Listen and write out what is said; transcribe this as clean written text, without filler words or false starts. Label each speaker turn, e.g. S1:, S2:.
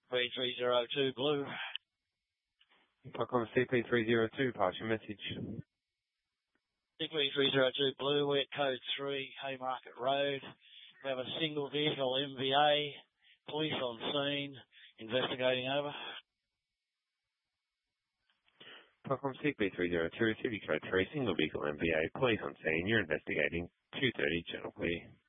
S1: CP302 Blue.
S2: Welcome CP302, pass your message.
S1: CP302 Blue, we're at code 3, Haymarket Road. We have a single vehicle MVA, police on scene, investigating over.
S2: Welcome CP302, City Code 3, single vehicle MVA, police on scene, you're investigating 230 Channel Clear.